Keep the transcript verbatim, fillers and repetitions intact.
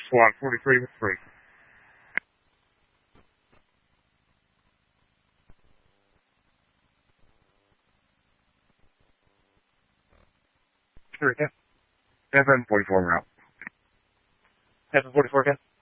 Squad forty-three with three. Three again. F N forty-four route. F N forty-four again.